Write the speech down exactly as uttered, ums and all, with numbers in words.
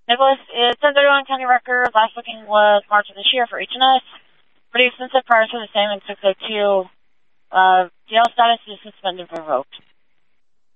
Nicholas is ten thirty-one county record. Last booking was March of this year for H and S. Pretty expensive prior to the same in six oh two. Uh, jail status is suspended and revoked.